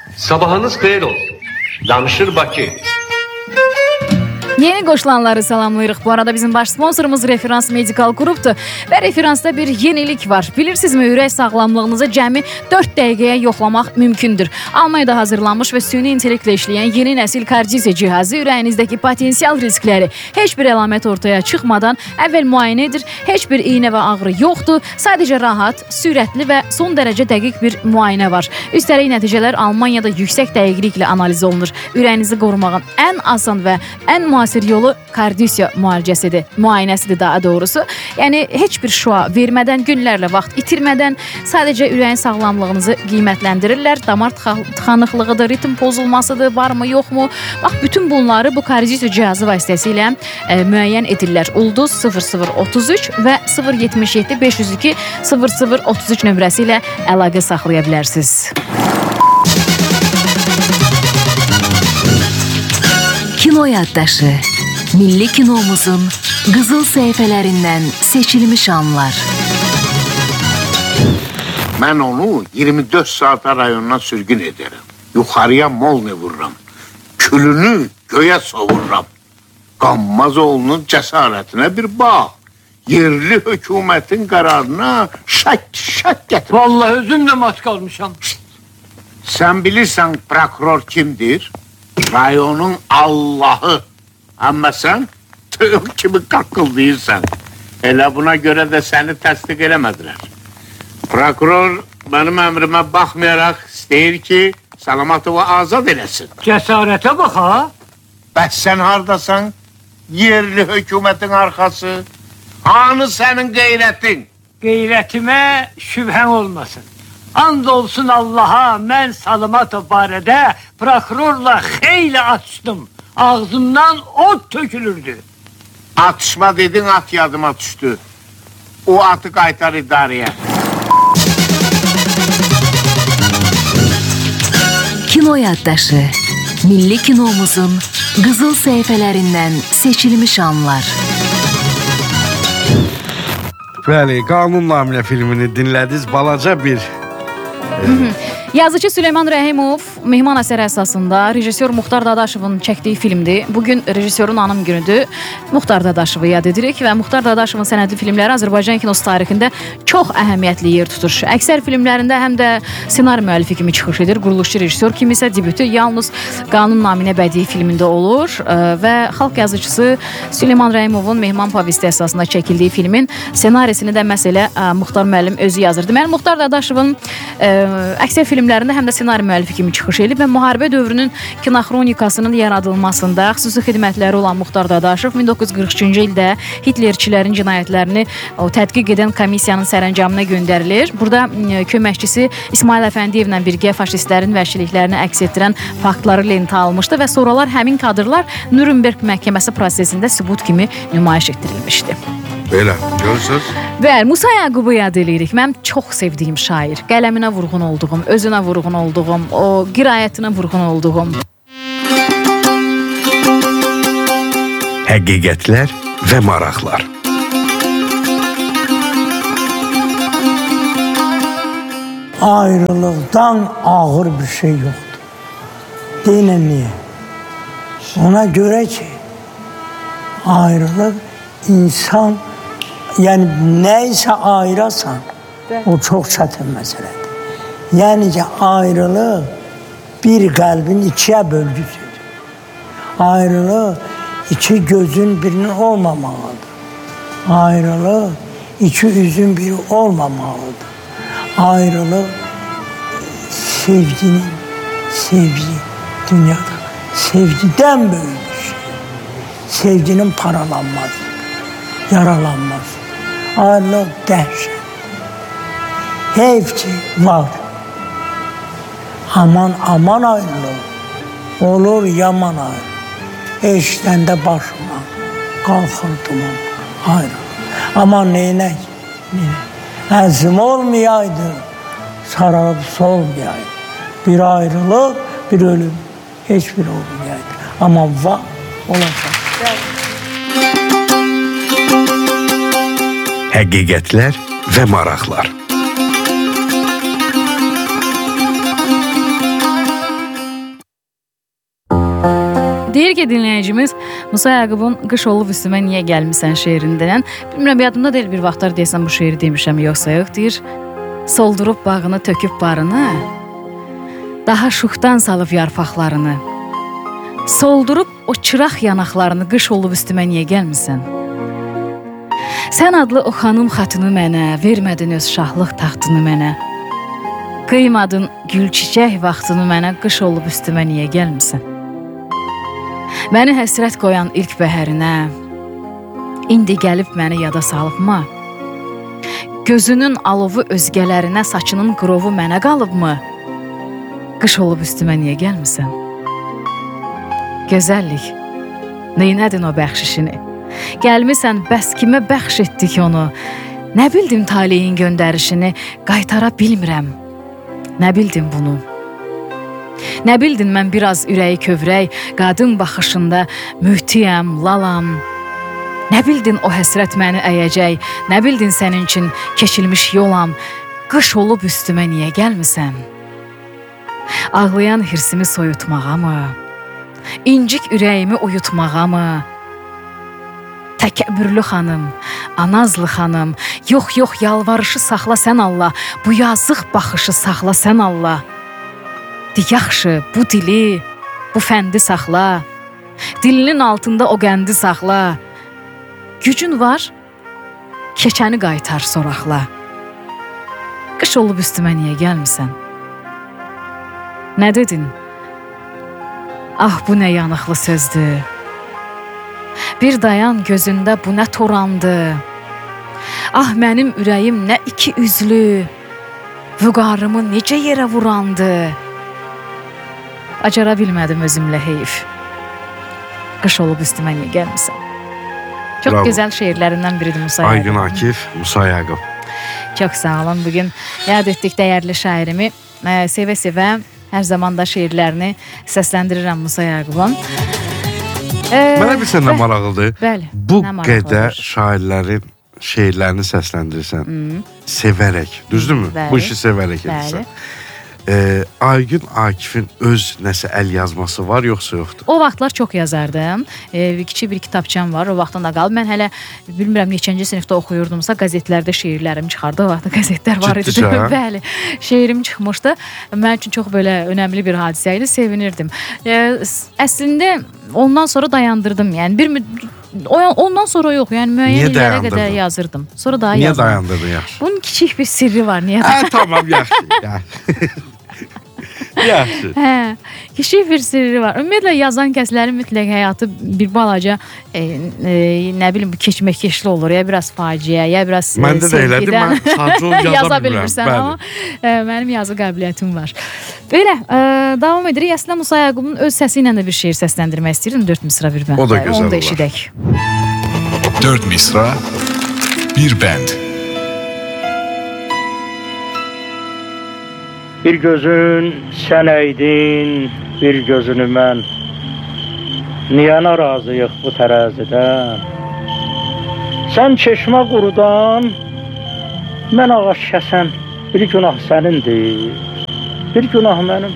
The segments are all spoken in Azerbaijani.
Sabahınız xeyir olsun. Danışır Bakı. Yeni qoşulanları salamlayırıq. Bu arada bizim baş sponsorumuz Referans Medical Group'dur və Referansda bir yenilik var. Bilirsinizmi, ürək sağlamlığınızı cəmi 4 dəqiqəyə yoxlamaq mümkündür. Almanyada hazırlanmış və süni intellektlə işləyən yeni nəsil kardioziya cihazı ürəyinizdəki potensial riskləri heç bir əlamət ortaya çıxmadan əvvəl müayinə edir. Heç bir iynə və ağrı yoxdur. Sadəcə rahat, sürətli və son dərəcə dəqiq bir müayinə var. Üstəlik nəticələr Almaniyada yüksək dəqiqliklə analiz olunur. Ürəyinizi qorumağın ən asan və ən müasir yolu kardioziya müalicəsidir, müayinəsidir daha doğrusu. Yəni heç bir şua vermədən, günlərlə vaxt itirmədən sadəcə ürəyin sağlamlığınızı qiymətləndirirlər. Damar tıxanıqlığıdır, ritm pozulmasıdır, varmı, yoxmu? Bax, bütün bunları bu kardioziya cihazı vasitəsilə müəyyən edirlər. Ulduz 0033 və 077 502 0033 nömrəsi ilə əlaqə saxlaya bilərsiniz. Kino yaddaşı, milli kinomuzun qızıl səhifələrindən seçilmiş anlar. Mən onu 24 saata rayonuna sürgün ederim. Yuxarıya molni vururam. Külünü göyə sovururam. Qammazoğlu'nun cəsarətinə bir bax. Yerli hökumətin qərarına şək gətir. Vallahi özüm də mat qalmışam. Sən bilirsən prokuror kimdir? Rayonun Allahı. Amma sən tığ kimi qaqqıl deyirsən. Elə buna görə də səni təsdiq eləmədilər. Prokuror mənim əmrimə baxmayaraq istəyir ki, Salamatovu azad eləsin. Cəsarətə bax ha. Bəs sən hardasan? Yerli hökumətin arxası. Hanı sənin qeyrətin? Qeyrətimə şübhən olmasın. And olsun Allaha, mən Salamatov barədə prokurorla xeyli atışdım. Ağzımdan ot tökülürdü. Atışma dedin, at yadıma düşdü. O atı qaytar idarəyə. Kino yaddaşı, milli kinomuzun qızıl səhifələrindən seçilmiş anlar. Bəli, Qanun Naminə filmini dinlədiniz. Balaca bir... Yazıcı Süleyman Rəhimov Mehman əsəri əsasında rejissor Muxtar Dadaşovun çəkdiyi filmdir. Bugün rejissorun anım günüdür. Muxtar Dadaşovu yad edirik və Muxtar Dadaşovun sənədli filmləri Azərbaycan kinosu tarixində çox əhəmiyyətli yer tutur. Əksər filmlərində həm də ssenari müəllifi kimi çıxış edir. Quruluşçu rejissor kimi isə debütü yalnız Qanun Naminə bədii filmində olur və xalq yazıcısı Süleyman Rəhimovun Mehman povesti əsasında çəkildiyi filmin ssenarisini də məsələ Muxtar müəllim özü yazır. Deməli, Muxtar Dadaşovun əksər filmlərində həm də ssenari müəllifi kimi çıxış edib və müharibə dövrünün kinoxronikasının yaradılmasında xüsusi xidmətləri olan Muxtar Dadaşov 1943-cü ildə Hitlerçilərin cinayətlərini tədqiq edən komissiyanın sərəncamına göndərilir. Burada köməkçisi İsmail Əfəndiyevlə birgə faşistlərin vəhşiliklərini əks etdirən faktları lentə almışdı və sonralar həmin kadrlar Nürnberg məhkəməsi prosesində sübut kimi nümayiş etdirilmişdi. Belə, görürsünüz? Bəli, Musa Yaqubu yad edirik. Mənim çox sevdiyim şair. Qələminə vurğun olduğum, özünə vurğun olduğum, o qirayətinə vurğun olduğum. Həqiqətlər və maraqlar. Ayrılıqdan ağır bir şey yoxdur. Deyilən niyə? Ona görə ki, ayrılıq insan, yəni nəysə ayırasan, o çox çətin məsələdir. Yəni ki, ayrılıq bir qəlbin ikiyə bölgüsüdür. Ayrılıq iki gözün birinin olmamalıdır. Ayrılıq iki üzün biri olmamalıdır. Ayrılıq sevginin, sevgi dünyada sevgidən böyük bir şey. Sevginin paralanması, yaralanması. Ayrılıq dəhşət. Heyf ki var. Aman ayrılıq. Olur yaman ayrılıq. Eşitəndə başıma qalxır duman ayrılıq. Aman neynək? Əzim olmayaydı, sararıb solmayaydı. Bir ayrılıq, bir ölüm. Heç bir olmayaydı. Amma var, olacaq. Həqiqətlər və maraqlar. Deyir ki dinləyicimiz Musa Yaqubun Qış olub üstümə niyə gəlmisən şeirindən. Bilmirəm, yadımda deyil bir vaxtlar deyəsən bu şeiri demişəm, yoxsa yox. Deyir, soldurub bağını, töküb barını, daha şuxdan salıb yarpaqlarını, soldurub o çıraq yanaqlarını, qış olub üstümə niyə gəlmisən? Sən adlı o xanım xatını mənə, vermədin öz şahlıq taxtını mənə, qıymadın gül çiçək vaxtını mənə, qış olub üstümə niyə gəlmisən? Məni həsrət qoyan ilk bəhərinə, indi gəlib məni yada salıbmı? Gözünün alovu özgələrinə, saçının qırovu mənə qalıbmı? Qış olub üstümə niyə gəlmisən? Gözəllik, neynədin o bəxşişini? Gəlmisən, bəs kimə bəxş etdik onu? Nə bildim taleyin göndərişini, qaytara bilmirəm. Nə bildim bunu? Nə bildin mən biraz ürəyi kövrək, qadın baxışında mühtiyəm, lalam. Nə bildin o həsrət məni əyəcək, nə bildin sənin üçün keçilmiş yolam, qış olub üstümə niyə gəlmisən? Ağlayan hirsimi soyutmağa mı? İncik ürəyimi uyutmağa mı? Təkəbbürlü xanım, anazlı xanım, yox, yalvarışı saxla sən Allah, bu yazıq baxışı saxla sən Allah. Yaxşı, bu dili, bu fəndi saxla, dilinin altında o qəndi saxla. Gücün var, keçəni qaytar soraqla. Qış olub üstümə niyə gəlmisən? Nə dedin? Ah, bu nə yanıqlı sözdür. Bir dayan gözündə bu nə torandı. Ah, mənim ürəyim nə iki üzlü, vüqarımı necə yerə vurandı. Acara bilmədim özümlə heyif. Qış olub üstümə niyə gəlmisən? Çox Bravo. Gözəl şeirlərindən biridir Musa Yaqub. Aygün Akif, Musa Yaqub. Çox sağ olun. Bugün yad etdik dəyərli şairimi. Sevə-sevə hər zaman da şeirlərini səsləndirirəm Musa Yaqubun. Mənə bir səndən maraqlıdır. Bəli. Bu nə maraqlıdır? qədər şairlərin şeirlərini səsləndirirsən. Sevərək, düzdürmü? Bəli. Bu işi sevərək edirsən. Aygün Akifin öz nəsə əl yazması var, yoxsa yoxdur? O vaxtlar çox yazardım. Kiçik bir kitabçam var, o vaxtdan da qalıb. Mən hələ bilmirəm neçənci sinifdə oxuyurdumsa, qəzetlərdə şeirlərim çıxardı. O vaxt qəzetlər var idi. Ciddi can? Bəli, şeirim çıxmışdı. Mən üçün çox belə önəmli bir hadisə idi, sevinirdim. Əslində ondan sonra dayandırdım. Yəni ondan sonra yox, yəni müəyyən illərə qədər yazırdım. Sonra daha Niyə yazdım. dayandırdın yaxşı? Bunun kiçik bir sirri var. Niyə? Tamam, yaxşı. Yaxşı. Hə, kiçik bir sirri var. Ümumiyyətlə yazan kəslərin mütləq həyatı bir balaca nə bilim keçməkkeşli olur, ya biraz faciə, ya biraz Məndə də elədir, mən sadəcə yaza bilmirsən, amma mənim yazı qabiliyyətim var. Belə, davam edirik. Əslində Musa Yaqubun öz səsi ilə də bir şeir səsləndirmək istəyirdim. 4 misra bir bənd. O da gözəl Onu da olar. eşidək. 4 misra, bir bənd. Bir gözün sən əydin, bir gözünü mən. Niyə narazıyıq bu tərəzidən? Sən çeşmə qurudan, mən ağac kəsən. Bir günah sənindir, bir günah mənim.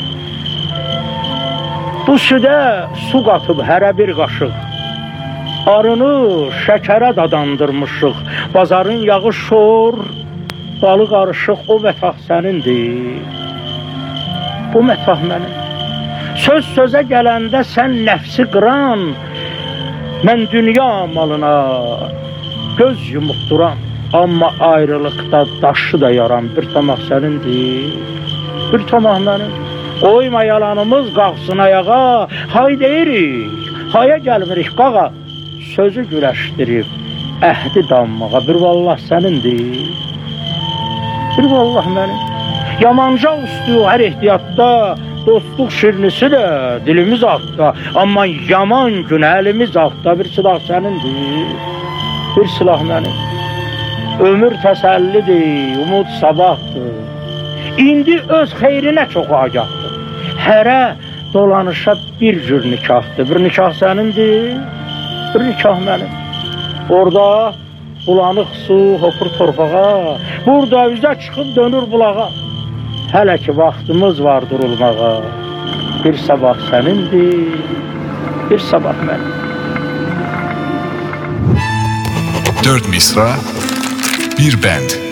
Bu südə su qatıb hərə bir qaşıq. Arını şəkərə dadandırmışıq. Bazarın yağı şor, balı qarışıq, o mətah sənindir. Bu mətah mənim. Söz sözə gələndə sən nəfsi qıran, mən dünya malına göz yumuq duran. Amma ayrılıqda daşı da yaran bir tamaq sənindir, bir tamaq mənim. Qoyma yalanımız qalxsın ayağa, hay deyirik, haya gəlmirik qağa. Sözü güləşdirib, əhdi dammağa, bir vallah sənindir, bir vallah mənim. Yamanca ustu hər ehtiyatda, dostluq şirnisi də dilimiz altda. Amma yaman gün əlimiz altda, bir silah sənindir, bir silah mənim. Ömür təsəllidir, umud sabahdır. İndi öz xeyrinə çox agahdır. Hərə dolanışa bir cür nikahdır. Bir nikah sənindir, bir nikah mənim. Orada bulanıq su hopur torpağa, burada üzə çıxıb dönür bulağa. Hələ ki vaxtımız var durulmağa. Bir sabah sənindir, Bir sabah mənim. 4 misra, bir bend.